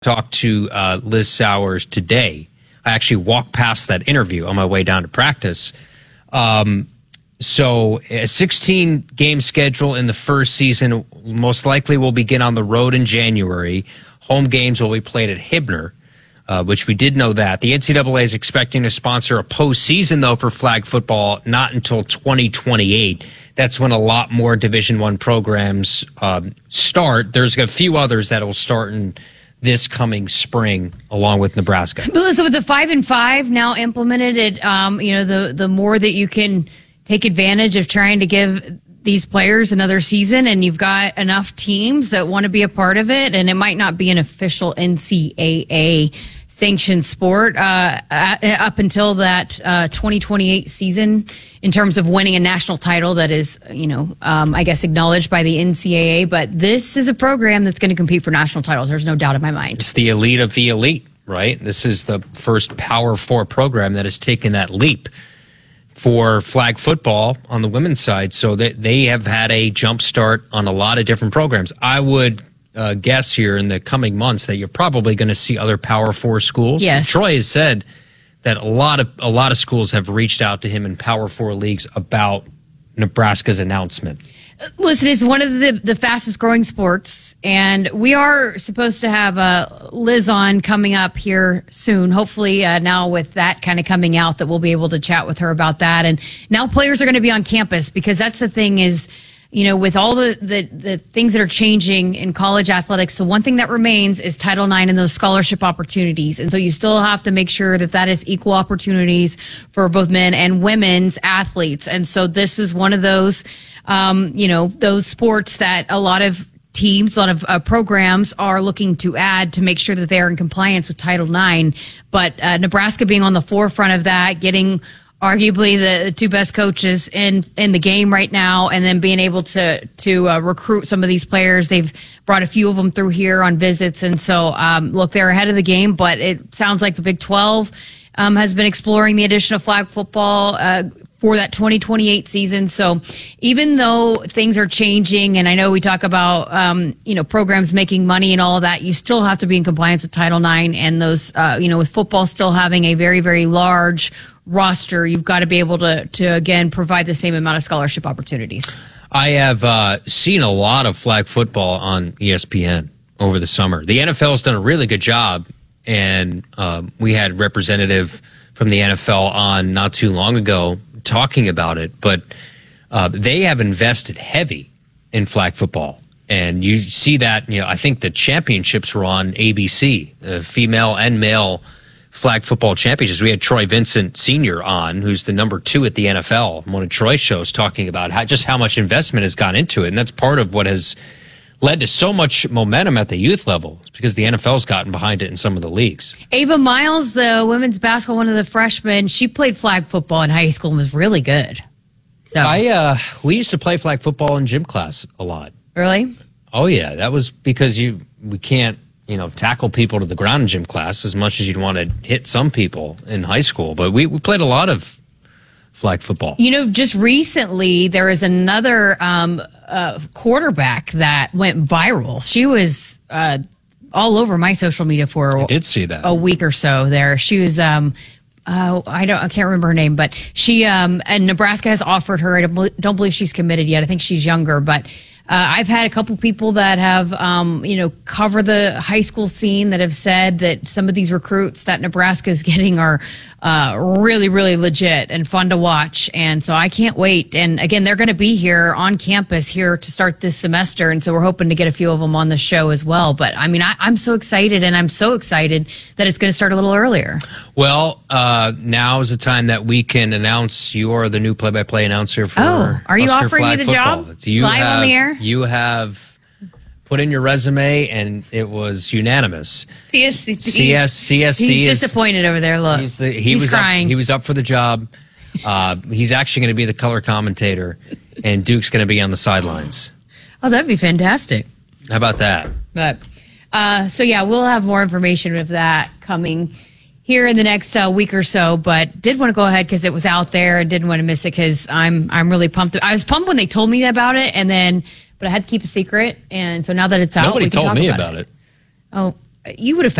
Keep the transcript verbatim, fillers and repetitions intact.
talked to uh, Liz Sowers today. I actually walked past that interview on my way down to practice. Um, so a sixteen game schedule in the first season most likely will begin on the road in January. Home games will be played at Hibner, uh, which we did know that. The N C double A is expecting to sponsor a postseason, though, for flag football, not until twenty twenty-eight. That's when a lot more Division One programs um, start. There's a few others that will start in this coming spring, along with Nebraska. So with the five and five now implemented, it um, you know the the more that you can take advantage of trying to give these players another season, and you've got enough teams that want to be a part of it, and it might not be an official N C double A sanctioned sport uh, up until that uh, twenty twenty-eight season in terms of winning a national title that is, you know, um, I guess acknowledged by the N C double A. But this is a program that's going to compete for national titles. There's no doubt in my mind. It's the elite of the elite, right? This is the first Power Four program that has taken that leap for flag football on the women's side. So they, they have had a jump start on a lot of different programs. I would uh, guess here in the coming months that you're probably going to see other Power Four schools. Yes. Troy has said that a lot of a lot of schools have reached out to him in Power Four leagues about Nebraska's announcement. Listen, it's one of the, the fastest growing sports, and we are supposed to have uh, Liz on coming up here soon. Hopefully, uh, now with that kind of coming out, that we'll be able to chat with her about that. And now players are going to be on campus, because that's the thing is, you know, with all the, the, the things that are changing in college athletics, the one thing that remains is Title nine and those scholarship opportunities. And so you still have to make sure that that is equal opportunities for both men and women's athletes. And so this is one of those, um, you know, those sports that a lot of teams, a lot of uh, programs are looking to add to make sure that they are in compliance with Title nine. But uh, Nebraska being on the forefront of that, getting arguably the, the two best coaches in, in the game right now, and then being able to to uh, recruit some of these players. They've brought a few of them through here on visits, and so um, look, they're ahead of the game. But it sounds like the Big twelve um, has been exploring the addition of flag football uh, for that twenty twenty-eight season. So even though things are changing, and I know we talk about um, you know programs making money and all of that, you still have to be in compliance with Title nine, and those uh, you know with football still having a very very large roster, you've got to be able to, to again, provide the same amount of scholarship opportunities. I have uh, seen a lot of flag football on E S P N over the summer. The N F L has done a really good job, and um, we had representative from the N F L on not too long ago talking about it, but uh, they have invested heavy in flag football. And you see that, you know, I think the championships were on A B C, uh, female and male flag football championships. We had Troy Vincent Senior on, who's the number two at the N F L, one of Troy's shows, talking about how, just how much investment has gone into it. And that's part of what has led to so much momentum at the youth level. It's because the N F L's gotten behind it in some of the leagues. Ava Miles, the women's basketball, one of the freshmen, she played flag football in high school and was really good. So I uh, we used to play flag football in gym class a lot. Really? Oh, yeah. That was because you we can't, you know, tackle people to the ground in gym class as much as you'd want to hit some people in high school. But we, we played a lot of flag football. You know, just recently there was another um, uh, quarterback that went viral. She was uh, all over my social media for I did see that. a week or so there. She was, um, uh, I don't, I can't remember her name, but she, um, and Nebraska has offered her. I don't, don't believe she's committed yet. I think she's younger, but Uh, I've had a couple people that have, um, you know, cover the high school scene that have said that some of these recruits that Nebraska is getting are uh, really, really legit and fun to watch. And so I can't wait. And again, they're going to be here on campus here to start this semester. And so we're hoping to get a few of them on the show as well. But I mean, I, I'm so excited, and I'm so excited that it's going to start a little earlier. Well, uh, now is the time that we can announce you are the new play-by-play announcer for Oh, are you Husker offering me flag the football. job? You Live have, on the air? You have put in your resume, and it was unanimous. C S, C S, C S D he's is disappointed over there. Look, he's, the, he he's was crying. Up, he was up for the job. Uh, he's actually going to be the color commentator, and Duke's going to be on the sidelines. Oh, that'd be fantastic. How about that? But uh, so yeah, we'll have more information of that coming here in the next uh, week or so. But did want to go ahead because it was out there, and didn't want to miss it because I'm I'm really pumped. I was pumped when they told me about it, and then but I had to keep a secret, and so now that it's out, Nobody we can told talk me about, about it. it. Oh, you would have